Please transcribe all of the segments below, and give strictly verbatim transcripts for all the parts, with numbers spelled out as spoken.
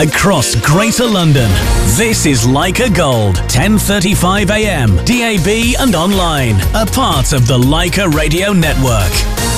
across Greater London. This is Leica Gold, ten thirty-five a m, D A B and online, a part of the Leica Radio Network.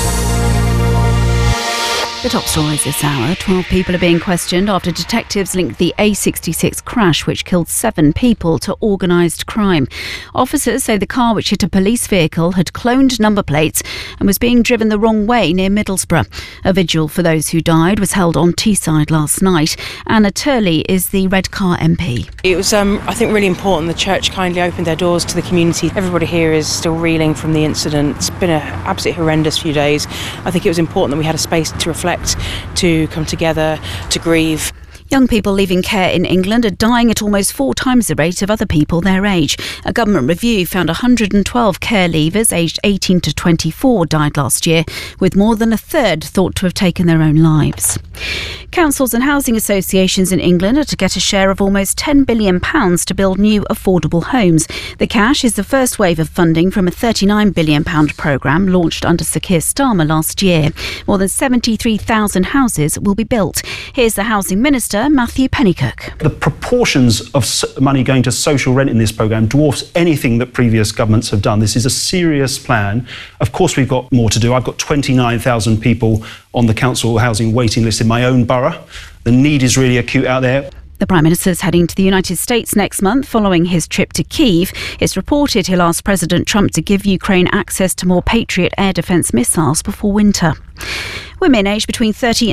The top stories this hour. twelve people are being questioned after detectives linked the A sixty-six crash, which killed seven people, to organised crime. Officers say the car, which hit a police vehicle, had cloned number plates and was being driven the wrong way near Middlesbrough. A vigil for those who died was held on Teesside last night. Anna Turley is the Redcar M P. It was, um, I think, really important. The church kindly opened their doors to the community. Everybody here is still reeling from the incident. It's been an absolutely horrendous few days. I think it was important that we had a space to reflect, to come together, to grieve. Young people leaving care in England are dying at almost four times the rate of other people their age. A government review found one hundred twelve care leavers aged eighteen to twenty-four died last year, with more than a third thought to have taken their own lives. Councils and housing associations in England are to get a share of almost ten billion pounds to build new affordable homes. The cash is the first wave of funding from a thirty-nine billion pounds programme launched under Sir Keir Starmer last year. More than seventy-three thousand houses will be built. Here's the Housing Minister, Matthew Pennycook. The proportions of money going to social rent in this programme dwarfs anything that previous governments have done. This is a serious plan. Of course, we've got more to do. I've got twenty-nine thousand people on the council housing waiting list in my own borough. The need is really acute out there. The Prime Minister's heading to the United States next month following his trip to Kyiv. It's reported he'll ask President Trump to give Ukraine access to more Patriot air defence missiles before winter. Women aged between thirty